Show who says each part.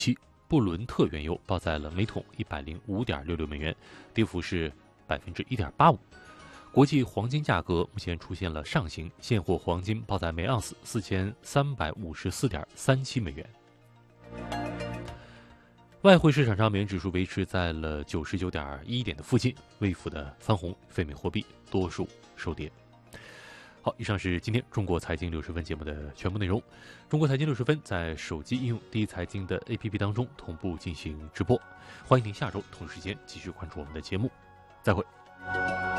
Speaker 1: 布伦特原油报在了每桶105.66美元，跌幅是1.85%。国际黄金价格目前出现了上行，现货黄金报在每盎司4354.37美元。外汇市场上，美元指数维持在了99.1点的附近，微幅的翻红，非美货币多数收跌。好，以上是今天中国财经60分节目的全部内容。中国财经60分在手机应用第一财经的 APP 当中同步进行直播，欢迎您下周同时间继续关注我们的节目，再会。